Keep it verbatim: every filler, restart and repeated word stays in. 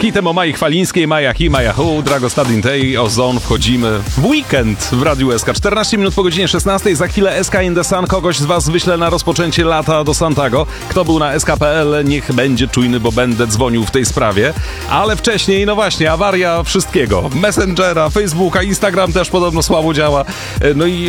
hitem o Mai Chwalińskiej, Maja Hi, Maja Hu, Dragostadin Tej, Ozon. Wchodzimy w weekend w Radiu S K. czternaście minut po godzinie szesnastej. Za chwilę S K in the Sun. Kogoś z was wyślę na rozpoczęcie lata do Santago. Kto był na S K kropka P L, niech będzie czujny, bo będę dzwonił w tej sprawie. Ale wcześniej, no właśnie, awaria wszystkiego. Messengera, Facebooka, Instagram też podobno słabo działa. No i